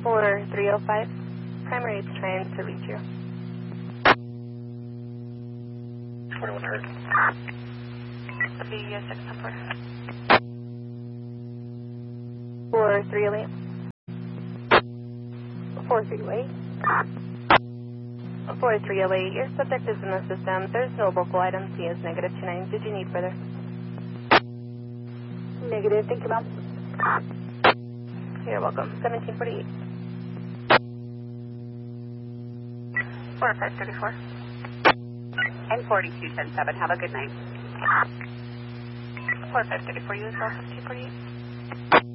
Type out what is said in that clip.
4305. Primary is trying to reach you. 4100. That'll be 610. 4308. 4308. 4308. Your subject is in the system. There's no local item. C is -29. Did you need further? Negative. Thank you, ma'am. You're welcome. 1748. 4534. And 4210-7. Have a good night. 4534. You as well. 1748.